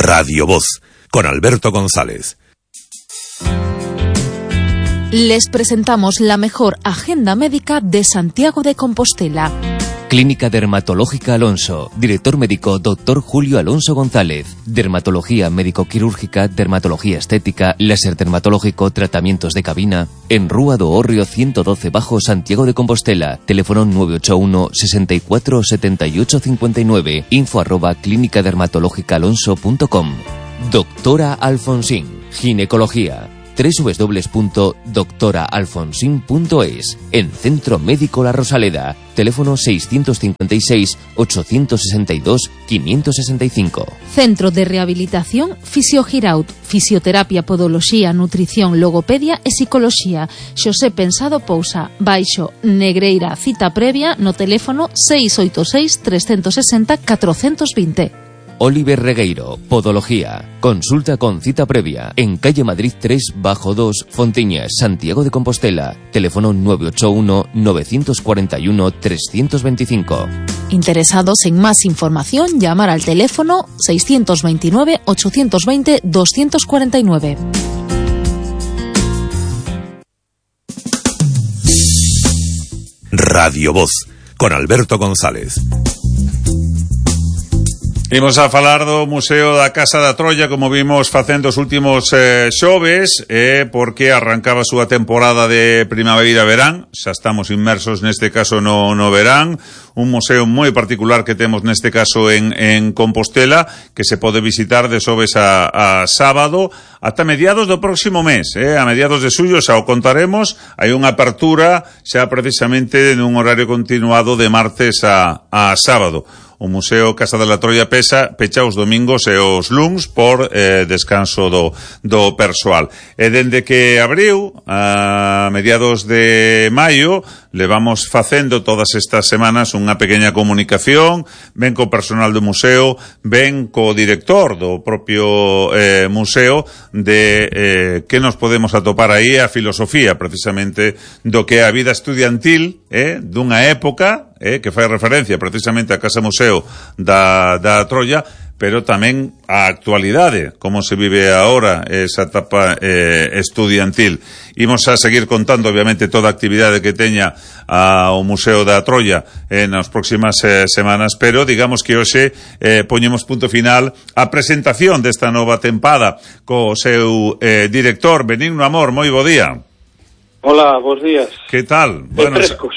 Radio Voz, con Alberto González. Les presentamos la mejor agenda médica de Santiago de Compostela. Clínica Dermatológica Alonso. Director médico Dr. Julio Alonso González. Dermatología médico-quirúrgica, dermatología estética, láser dermatológico, tratamientos de cabina. En Rúa do Hórreo 112 Bajo, Santiago de Compostela. Teléfono 981 64 78 59. info@clínicadermatológicaalonso.com. Doctora Alfonsín. Ginecología. www.doctoraalfonsin.es. En Centro Médico La Rosaleda. Teléfono 656 862 565. Centro de Rehabilitación Fisiogiraut. Fisioterapia, podoloxía, nutrición, logopedia e psicoloxía. Xosé Pensado Pousa. Baixo Negreira. Cita previa no teléfono 686 360 420. Oliver Regueiro, Podología. Consulta con cita previa en calle Madrid 3 bajo 2, Fontiñas, Santiago de Compostela. Teléfono 981 941 325. Interesados en más información, llamar al teléfono 629 820 249. Radio Voz, con Alberto González. Imos a falar do Museo da Casa da Troia, como vimos facendo os últimos xoves, porque arrancaba a súa temporada de primavera-verán. Xa estamos inmersos neste caso no verán. Un museo moi particular que temos neste caso en Compostela, que se pode visitar de xoves a sábado ata mediados do próximo mes, a mediados de xullo xa o contaremos. Hai unha apertura xa precisamente nun horario continuado de martes a sábado. O Museo Casa da Troia pecha os domingos e os luns por descanso do persoal. E dende que abriu, a mediados de maio, levamos facendo todas estas semanas unha pequena comunicación, ben co personal do museo, ben co director do propio museo, de que nos podemos atopar aí, a filosofía precisamente do que é a vida estudiantil dunha época que fai referencia precisamente a Casa Museo da Troia, pero tamén a actualidade, como se vive agora esa etapa estudiantil. Imos a seguir contando, obviamente, toda a actividade que teña o Museo da Troia nas próximas semanas, pero digamos que hoxe poñemos punto final á presentación desta nova tempada co seu director, Benigno Amor. Moi bo día. Hola, bons días. Que tal? Bueno, frescos.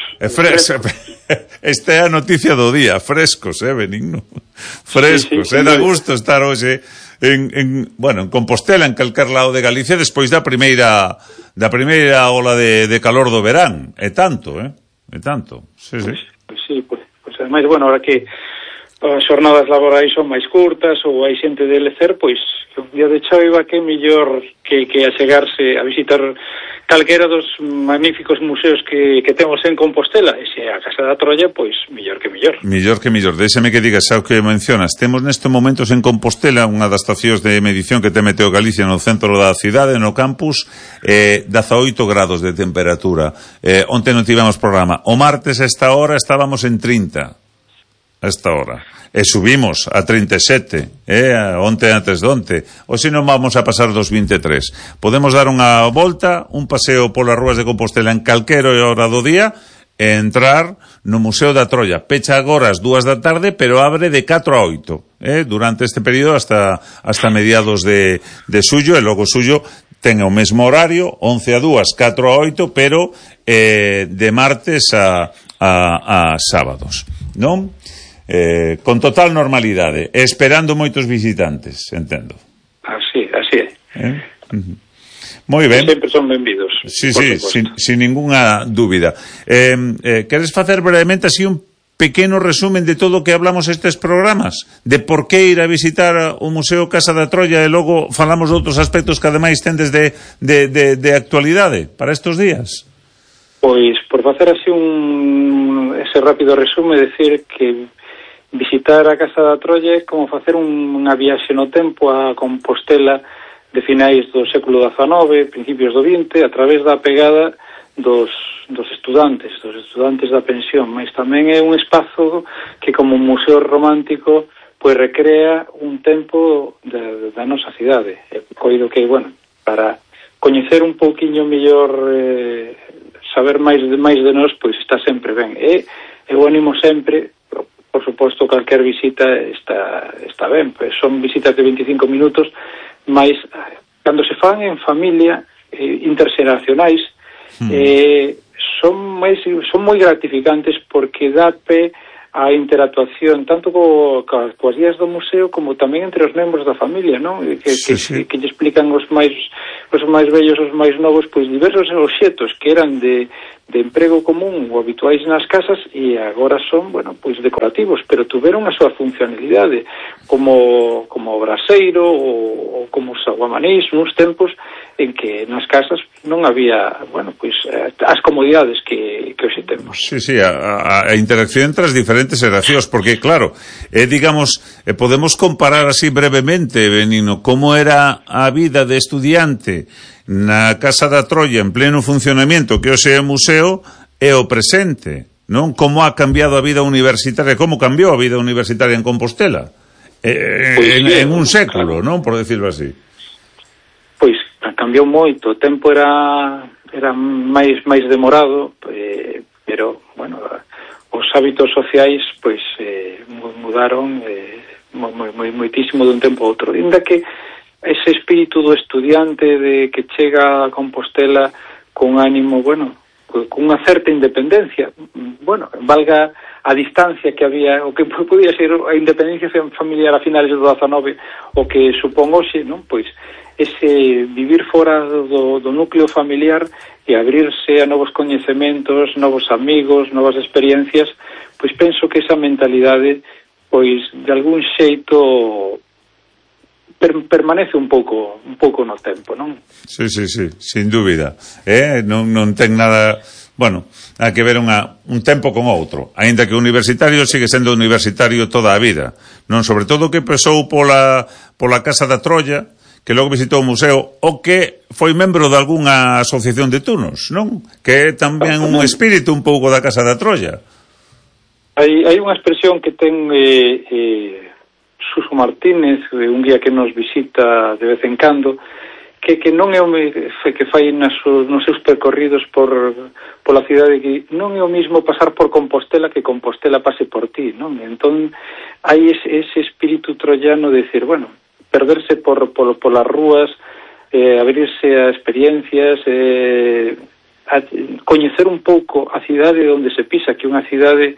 Esta é a noticia do día, frescos, Benigno? Frescos, sí, da gusto estar hoxe en Compostela, en calquer lado de Galicia, despois da primeira ola de calor do verán. É tanto, É tanto. Sí. Pues ademais, bueno, ahora que as jornadas laborais son máis curtas ou hai xente de lecer, pois un día de choiva que mellor que achegarse a visitar calquera dos magníficos museos que temos en Compostela. E se a Casa da Troia, pois mellor que mellor. Mellor que mellor. Déxame que digas xa o que mencionas. Temos nestes momentos en Compostela unha das estacións de medición que te Meteo Galicia no centro da cidade, no campus, 18 grados de temperatura. Onte non tivemos programa. O martes a esta hora estábamos en 30. A esta hora. E subimos a 37, onte antes de onte. Hoxe non vamos a pasar dos 23. Podemos dar unha volta, un paseo polas rúas de Compostela en calquera hora do día e entrar no Museo da Troia. Pecha agora as 2 da tarde, pero abre de 4 a 8, durante este período hasta mediados de xullo, e logo xullo ten o mesmo horario, 11 a 2, 4 a 8, pero de martes a sábados, non? Con total normalidade, esperando moitos visitantes, entendo. Así é. Moi ben. Sempre son benvidos. Sí, sin ninguna dúbida. Queres facer brevemente así un pequeno resumen de todo o que hablamos estes programas? De por que ir a visitar o Museo Casa da Troia e logo falamos de outros aspectos que ademais tendes de actualidade para estes días? Pois, por facer así ese rápido resume, decir que visitar a Casa da Troia é como facer unha viaxe no tempo a Compostela de finais do século XIX, principios do XX, a través da pegada dos estudantes da pensión, mas tamén é un espazo que como un museo romántico pois recrea un tempo da nosa cidade. Coido que, bueno, para coñecer un pouquiño mellor, saber máis de nós, pois está sempre ben. Eu animo sempre, por suposto, calquer visita está ben, pois son visitas de 25 minutos, mas cando se fan en familia, interxeracionais, son moi gratificantes porque dá pé a interactuación tanto coas guías do museo como tamén entre os membros da familia, non? Que lle explican os máis vellos, os máis novos, pois diversos obxetos que eran de emprego común ou habituais nas casas e agora son, bueno, pois decorativos, pero tuveron a súa funcionalidade como braseiro ou como saguamanís nos tempos en que nas casas non había, bueno, pois as comodidades que hoxe temos. Sí, a interacción entre as diferentes xeracións, porque claro, digamos, podemos comparar así brevemente, Benigno, como era a vida de estudiante na Casa da Troia en pleno funcionamento, que hoxe é museo, e o presente, non? Como ha cambiado a vida universitaria, como cambiou a vida universitaria en Compostela en un século, non? Por decirlo así. Pois cambiou moito, o tempo era máis demorado, pero, bueno, os hábitos sociais, pois, mudaron moitísimo dun tempo a outro. Ainda que ese espírito do estudiante de que chega a Compostela con ánimo, bueno, con unha certa independencia, bueno, valga a distancia que había, o que podía ser a independencia familiar a finales do 19, o que supón hoxe, non? Pois ese vivir fora do núcleo familiar e abrirse a novos coñecementos, novos amigos, novas experiencias, pois penso que esa mentalidade, pois de algún xeito permanece un pouco no tempo, non? Sí, sin dúbida. Non ten nada, bueno, hai que ver un tempo con outro, aínda que o universitario sigue sendo universitario toda a vida, non? Sobre todo que pasou pola Casa da Troia, que logo visitou o museo, o que foi membro de algunha asociación de tunos, non? Que é tamén un espírito un pouco da Casa da Troia. Hai unha expresión que ten Suso Martínez, un guía que nos visita de vez en cando, que non é o que fai nos seus percorridos pola cidade, que non é o mismo pasar por Compostela que Compostela pase por ti, non? Entón, hai ese espírito troiano de decir, bueno, perderse polas rúas, abrirse a experiencias, coñecer un pouco a cidade onde se pisa, que é unha cidade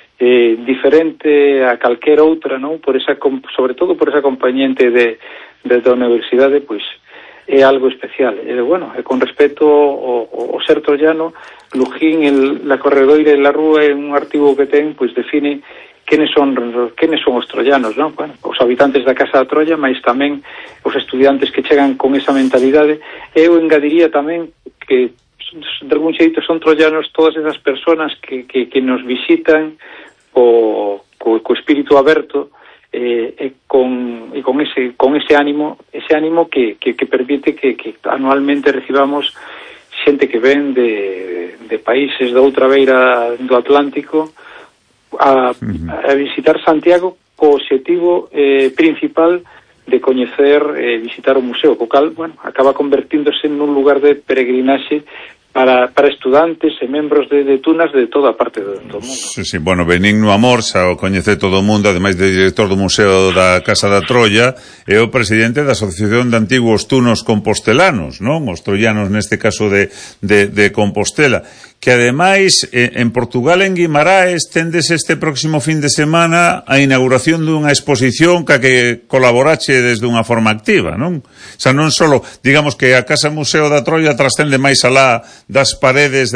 diferente a calquera outra, non? Sobre todo por esa compañente da universidade, pois é algo especial. Bueno, con respecto ao ser troiano, Lujín, la corredoira e la rúa, é un artigo que ten, pois define quenes son os troianos, non? Bueno, os habitantes da Casa da Troia, mas tamén os estudiantes que chegan con esa mentalidade. Eu engadiría tamén que de algún xeito son troianos todas esas persoas que nos visitan co espírito aberto e con ese ánimo que permite que anualmente recibamos xente que ven de países da outra beira do Atlántico a visitar Santiago co obxectivo principal de coñecer e visitar o museo, co cal, bueno, acaba convertíndose nun lugar de peregrinaxe para estudantes e membros de tunas de toda a parte do mundo. Sí, bueno, Benigno Amor, xa o coñece todo o mundo, ademais de director do Museo da Casa da Troia, é o presidente da Asociación de Antiguos Tunos Compostelanos, non? Os troianos neste caso de Compostela, que ademais en Portugal, en Guimaraes, tendes este próximo fin de semana a inauguración dunha exposición que colaborache desde unha forma activa, non? O sea, non só, digamos que a Casa Museo da Troia trascende máis alá das paredes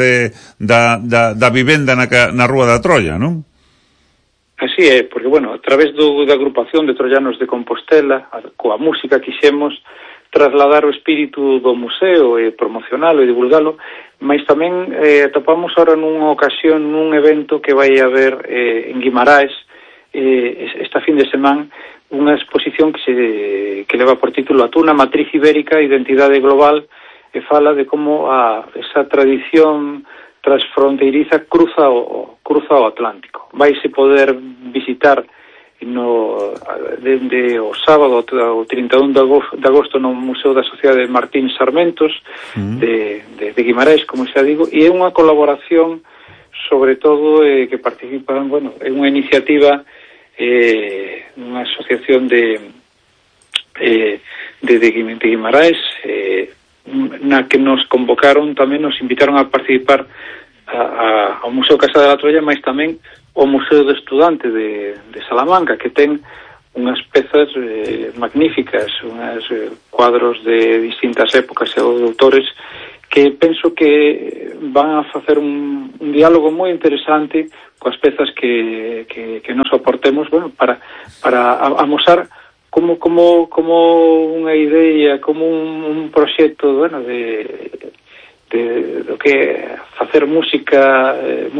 da vivenda na Rúa da Troia, non? Así é, porque, bueno, a través da agrupación de troianos de Compostela, coa música quixemos trasladar o espírito do museo e promocionalo e divulgalo, mas tamén atopamos ahora nunha ocasión, nun evento que vai haber en Guimaraes esta fin de semana, unha exposición que leva por título A Tuna, Matriz Ibérica, Identidade Global, e fala de como esa tradición transfronteiriza cruza o Atlántico. Vaise poder visitar dende o sábado ao 31 de agosto no Museo da Sociedade de Martín Sarmentos de Guimarães, como xa digo, e é unha colaboración sobre todo que participan, é unha iniciativa unha asociación de Guimarães na que nos convocaron tamén, nos invitaron a participar ao Museo Casa da Troia, mas tamén o Museo de Estudante de Salamanca, que ten unhas pezas magníficas, unhas cuadros de distintas épocas e autores que penso que van a facer un diálogo moi interesante coas pezas que nos aportemos, para amosar como unha idea, como un proxecto, de do que facer música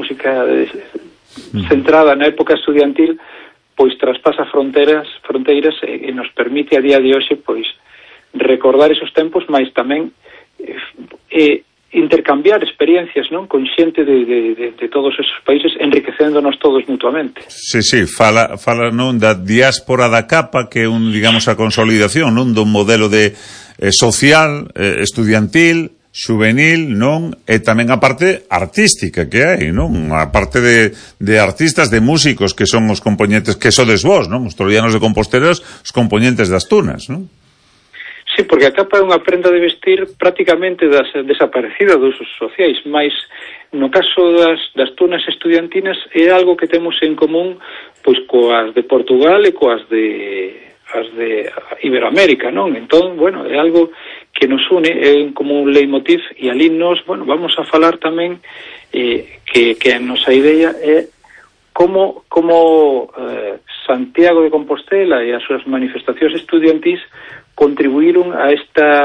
centrada na época estudiantil, pois traspasa fronteiras e nos permite a día de hoxe pois recordar esos tempos, mas tamén intercambiar experiencias, non, con xente de todos esos países, enriquecéndonos todos mutuamente. Sí, fala non da diáspora da capa, que é digamos a consolidación, non, dun modelo de social, estudiantil, juvenil, non? E tamén a parte artística que hai, non? A parte de artistas, de músicos que son os componentes, que sodes vos, non? Os troianos de Compostela, os componentes das tunas, non? Sí, porque a capa é unha prenda de vestir prácticamente desaparecida dos usos sociais, mas no caso das tunas estudiantinas é algo que temos en común pois coas de Portugal e coas de Iberoamérica, non? Entón, é algo que nos une, é como un leitmotiv, e ali vamos a falar tamén que a nosa idea é como Santiago de Compostela e as súas manifestacións estudiantis contribuíron a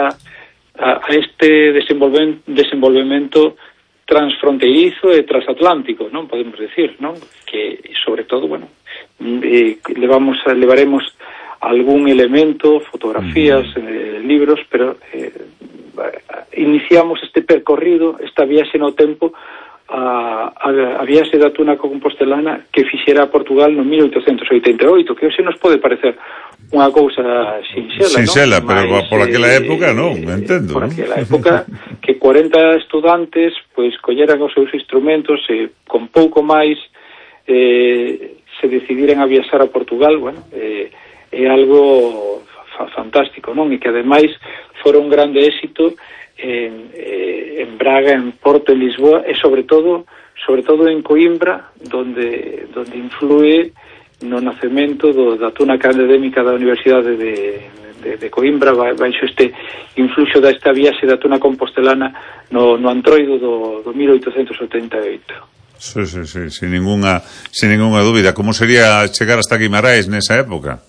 este desenvolvemento transfronteirizo e transatlántico, non? Podemos decir, non? Que, sobre todo, levaremos algún elemento, fotografías, libros, pero iniciamos este percorrido, esta viaxe no tempo, a viaxe da tuna compostelana que fixera a Portugal no 1888, que hoxe nos pode parecer unha cousa sinxela, non? Pero por aquela época non, entendo. Por aquela época que 40 estudantes pois colleran os seus instrumentos e con pouco máis se decidiran a viaxar a Portugal, é algo fantástico, non? E que ademais fora un grande éxito en Braga, en Porto, en Lisboa e sobre todo en Coimbra, donde influe no nacemento da tuna académica da Universidade de Coimbra, baixo este influxo desta viaxe da tuna compostelana no Antroido do 1888. Sí, sin ninguna dúbida. Como sería chegar hasta Guimarães nesa época?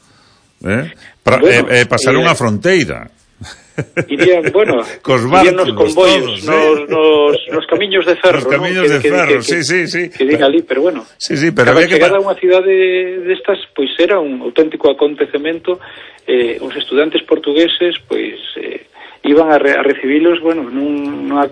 Pasar unha fronteira. Irían nos convoios, nos camiños de ferro, nos camiños de ferro, sí. Que din ali, pero pero cada chegada a unha cidade destas, pois era un auténtico acontecemento. Os estudantes portugueses, pois iban a recibilos, nunha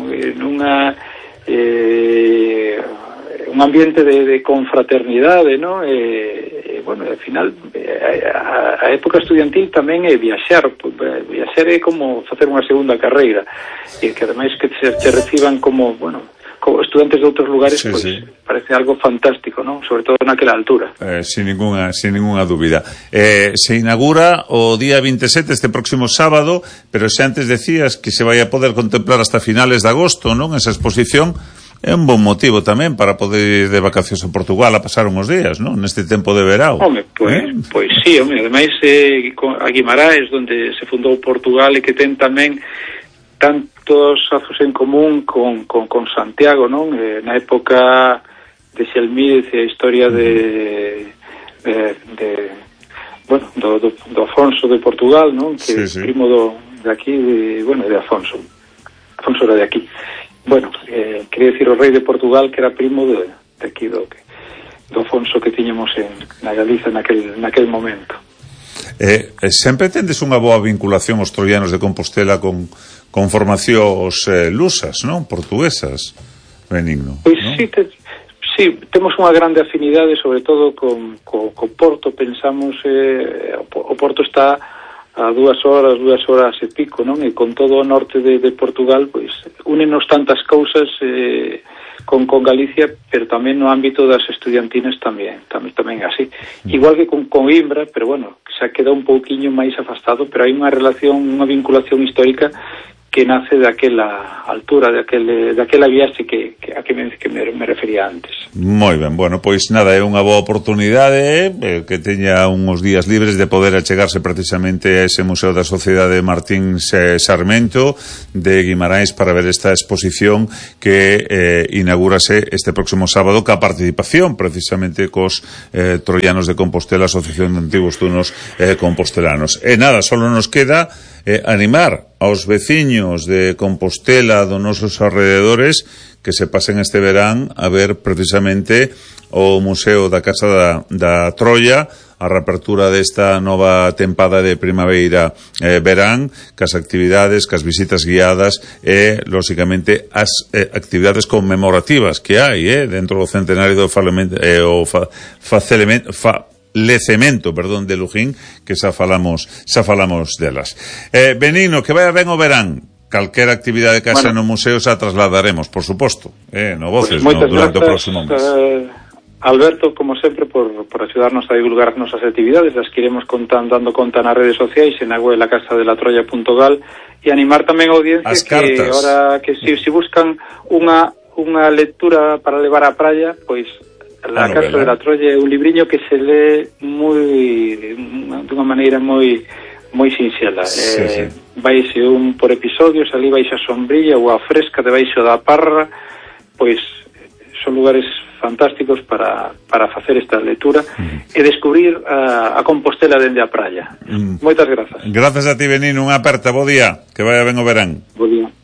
un ambiente de confraternidade, non? Ao final a época estudiantil tamén é viaxar é como facer unha segunda carreira, e que ademais que te reciban como estudantes de outros lugares, parece algo fantástico, non? Sobre todo naquela altura. Sin ninguna dúbida. Se inaugura o día 27, este próximo sábado, pero xa antes decías que se vai a poder contemplar hasta finales de agosto, non? Esa exposición é un bon motivo tamén para poder ir de vacacións a Portugal a pasar uns días, non? Neste tempo de verao. Pois sí, ademais a Guimarães, onde se fundou Portugal, e que ten tamén tantos lazos en común con Santiago, non? Na época de Xelmírez e a historia do Afonso de Portugal, non? Que é primo de aquí, de Afonso. Afonso era de aquí. Quería decir o rei de Portugal, que era primo de aquí do Afonso que tiñamos na Galiza naquel momento. Sempre tendes unha boa vinculación os troianos de Compostela con formacións lusas, non? Portuguesas, Benigno. Pois Sí, temos unha grande afinidade, sobre todo con Porto. Pensamos, o Porto está a 2 horas e pico, non? E con todo o norte de Portugal, pois, únenos tantas cousas con Galicia, pero tamén no ámbito das estudiantinas tamén así. Igual que con Coimbra, pero bueno, xa queda un pouquiño máis afastado, pero hai unha relación, unha vinculación histórica que nace daquela altura, daquela viaxe a que me refería antes. Moi ben, bueno, pois nada, é unha boa oportunidade que teña uns días libres de poder achegarse precisamente a ese Museo da Sociedade Martín Sarmento de Guimarães para ver esta exposición que inaugúrase este próximo sábado ca participación precisamente cos troianos de Compostela, Asociación de Antigos Tunos Compostelanos. E nada, solo nos queda animar aos veciños de Compostela, dos nosos alrededores, que se pasen este verán a ver precisamente o Museo da Casa da Troia, a reapertura desta nova tempada de primavera verán, cas actividades, cas visitas guiadas e, lóxicamente, as actividades conmemorativas que hai dentro do centenario do lecemento, de Lujín, que xa falamos delas. Benigno, que vaya ben o verán. Calquera actividade que haxa no museo xa trasladaremos, por suposto, no Voces, pues durante o próximo mes. Alberto, como sempre, por axudarnos a divulgar as nosas actividades, as que iremos dando conta nas redes sociais, en a web lacasadelatroia.gal, e animar tamén a audiencia que ahora que si buscan unha lectura para levar á praia, pois La Casa de la Troya é un libriño que se lee dunha maneira moi sinxela. Sí. Vaise un por episodios, ali vais a sombrilla ou a fresca debaixo da parra, pois son lugares fantásticos para facer esta lectura e descubrir a Compostela dende a praia. Moitas grazas. Grazas a ti, Benigno, unha aperta, bo día, que vaya ben o verán. Bo día.